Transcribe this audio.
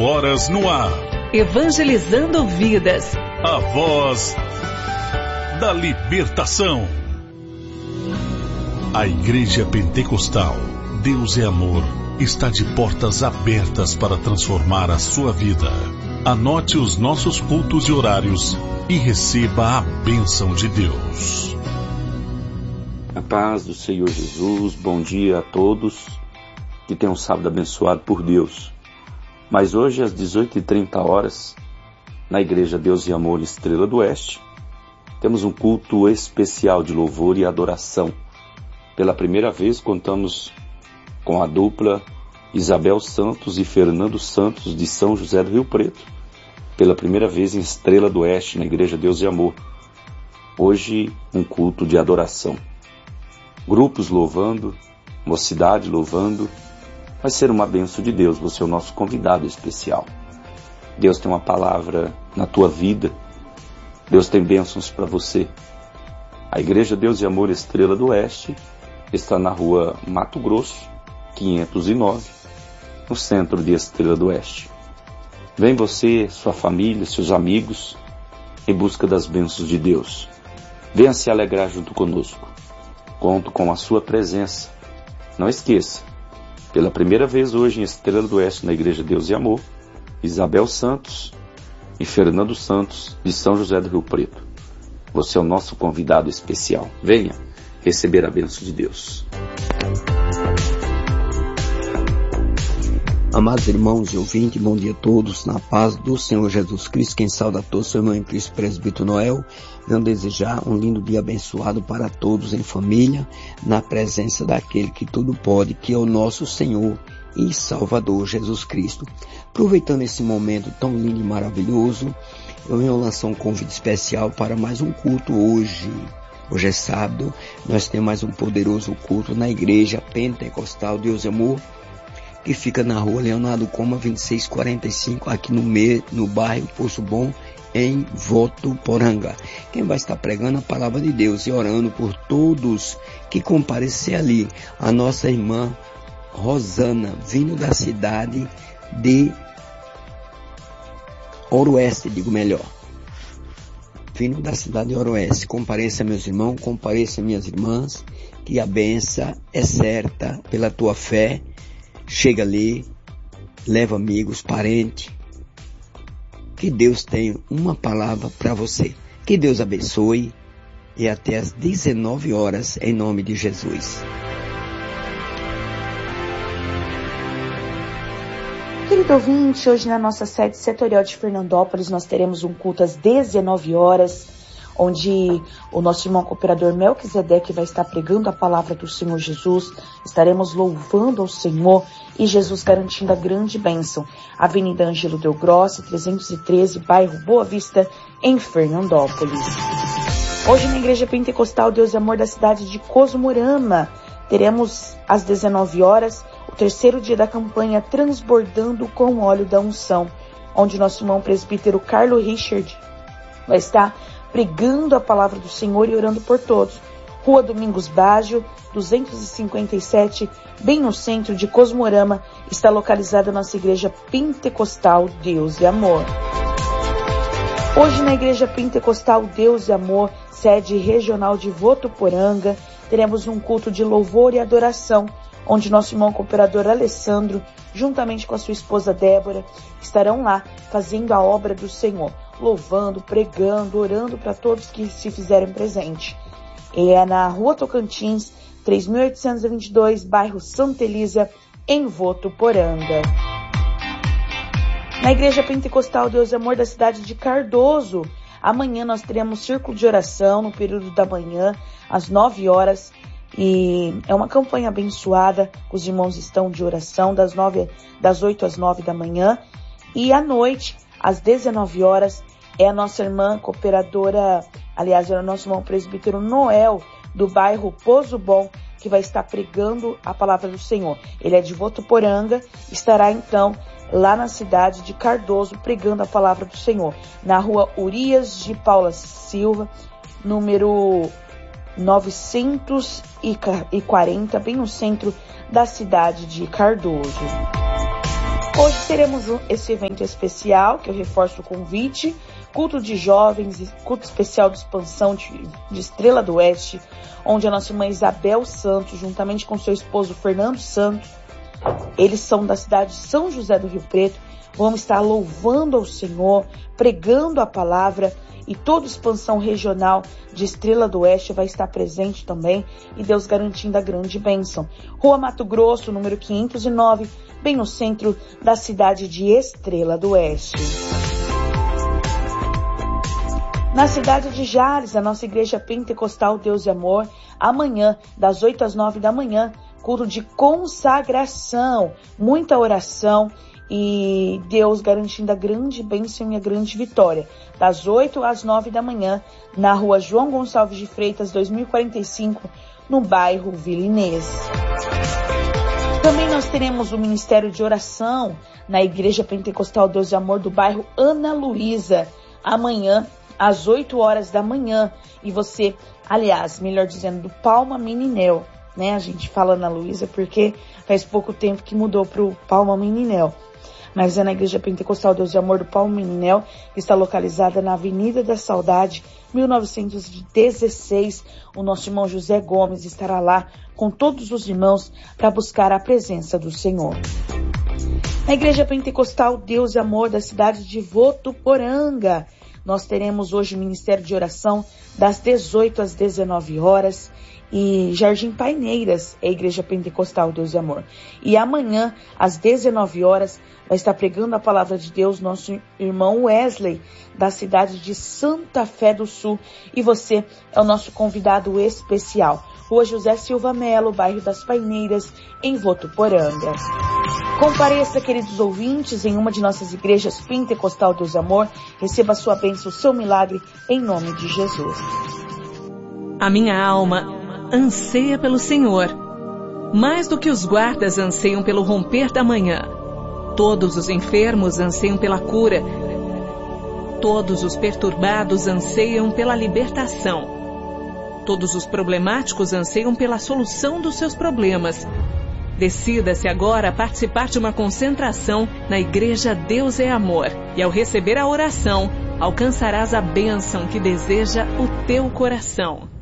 horas no ar. Evangelizando vidas. A voz da libertação. A Igreja Pentecostal Deus é Amor está de portas abertas para transformar a sua vida. Anote os nossos cultos e horários e receba a bênção de Deus. A paz do Senhor Jesus, bom dia a todos, que tenham um sábado abençoado por Deus. Mas hoje às 18h30, na Igreja Deus e Amor Estrela do Oeste, temos um culto especial de louvor e adoração. Pela primeira vez contamos com a dupla Isabel Santos e Fernando Santos de São José do Rio Preto. Pela primeira vez em Estrela do Oeste, na Igreja Deus e Amor. Hoje um culto de adoração. Grupos louvando, mocidade louvando. Vai ser uma bênção de Deus, você é o nosso convidado especial. Deus tem uma palavra na tua vida. Deus tem bênçãos para você. A Igreja Deus e Amor Estrela do Oeste está na rua Mato Grosso, 509, no centro de Estrela do Oeste. Vem você, sua família, seus amigos, em busca das bênçãos de Deus. Venha se alegrar junto conosco. Conto com a sua presença. Não esqueça, pela primeira vez hoje em Estrela do Oeste, na Igreja Deus e Amor, Isabel Santos e Fernando Santos, de São José do Rio Preto. Você é o nosso convidado especial. Venha receber a bênção de Deus. Amados irmãos e ouvintes, bom dia a todos, na paz do Senhor Jesus Cristo. Quem sauda a todos, seu irmão em Cristo, presbítero Noel. Venho desejar um lindo dia abençoado para todos em família, na presença daquele que tudo pode, que é o nosso Senhor e Salvador Jesus Cristo. Aproveitando esse momento tão lindo e maravilhoso, eu venho lançar um convite especial para mais um culto hoje. Hoje é sábado, nós temos mais um poderoso culto na Igreja Pentecostal Deus e Amor, que fica na rua Leonardo Coma 2645, aqui no bairro Poço Bom, em Votuporanga. Quem vai estar pregando a palavra de Deus e orando por todos que comparecer ali, a nossa irmã Rosana, vindo da cidade de Oroeste, vindo da cidade de Oroeste. Compareça, meus irmãos, compareça, minhas irmãs, que a bênção é certa pela tua fé. Chega ali, leva amigos, parentes, que Deus tem uma palavra para você. Que Deus abençoe e até às 19h, em nome de Jesus. Querido ouvinte, hoje na nossa sede setorial de Fernandópolis nós teremos um culto às 19h, onde o nosso irmão cooperador Melquisedeque vai estar pregando a palavra do Senhor Jesus. Estaremos louvando ao Senhor e Jesus garantindo a grande bênção. Avenida Ângelo Del Grossi, 313, bairro Boa Vista, em Fernandópolis. Hoje na Igreja Pentecostal Deus e Amor da cidade de Cosmorama, teremos às 19h o terceiro dia da campanha Transbordando com o Óleo da Unção, onde nosso irmão presbítero Carlos Richard vai estar pregando a palavra do Senhor e orando por todos. Rua Domingos Baggio, 257, bem no centro de Cosmorama, está localizada a nossa Igreja Pentecostal Deus e Amor. Hoje na Igreja Pentecostal Deus e Amor, sede regional de Votuporanga, teremos um culto de louvor e adoração, onde nosso irmão cooperador Alessandro, juntamente com a sua esposa Débora, estarão lá fazendo a obra do Senhor, louvando, pregando, orando para todos que se fizerem presente. É na Rua Tocantins, 3822, bairro Santa Elisa, em Votuporanga. Na Igreja Pentecostal Deus e Amor da cidade de Cardoso, amanhã nós teremos círculo de oração no período da manhã, às 9h, e é uma campanha abençoada. Os irmãos estão de oração das 8 às 9 da manhã, e à noite, às 19h, é a nossa irmã cooperadora, aliás, é o nosso irmão presbítero Noel, do bairro Poço Bom, que vai estar pregando a palavra do Senhor. Ele é de Votuporanga, estará então lá na cidade de Cardoso, pregando a palavra do Senhor, na rua Urias de Paula Silva, número 940, bem no centro da cidade de Cardoso. Hoje teremos esse evento especial, que eu reforço o convite, culto de jovens, culto especial de expansão de Estrela do Oeste, onde a nossa irmã Isabel Santos, juntamente com seu esposo Fernando Santos, eles são da cidade de São José do Rio Preto, vão estar louvando ao Senhor, pregando a palavra, e toda expansão regional de Estrela do Oeste vai estar presente também, e Deus garantindo a grande bênção. Rua Mato Grosso, número 509, bem no centro da cidade de Estrela do Oeste. Na cidade de Jales, a nossa igreja pentecostal Deus e Amor, amanhã, das 8 às 9 da manhã, culto de consagração, muita oração e Deus garantindo a grande bênção e a grande vitória. Das 8 às 9 da manhã, na rua João Gonçalves de Freitas, 2045, no bairro Vila Inês. Também nós teremos o Ministério de Oração na Igreja Pentecostal Deus e Amor do bairro Ana Luísa, amanhã, às 8 horas da manhã. E você, aliás, melhor dizendo, do Palma Meninel, né? A gente fala Ana Luísa porque faz pouco tempo que mudou para o Palma Meninel. Mas é na Igreja Pentecostal Deus e Amor do Palma Meninel, que está localizada na Avenida da Saudade, 1916. O nosso irmão José Gomes estará lá com todos os irmãos para buscar a presença do Senhor. Na Igreja Pentecostal Deus e Amor da cidade de Votuporanga, nós teremos hoje o Ministério de Oração das 18 às 19 horas e Jardim Paineiras é a Igreja Pentecostal Deus e Amor. E amanhã, às 19 horas, vai estar pregando a palavra de Deus nosso irmão Wesley, da cidade de Santa Fé do Sul. E você é o nosso convidado especial. Rua José Silva Melo, bairro das Paineiras, em Votuporanga. Compareça, queridos ouvintes, em uma de nossas igrejas Pentecostal Deus e Amor. Receba a sua bênção, o seu milagre, em nome de Jesus. A minha alma anseia pelo Senhor, mais do que os guardas anseiam pelo romper da manhã. Todos os enfermos anseiam pela cura. Todos os perturbados anseiam pela libertação. Todos os problemáticos anseiam pela solução dos seus problemas. Decida-se agora a participar de uma concentração na Igreja Deus é Amor. E ao receber a oração, alcançarás a bênção que deseja o teu coração.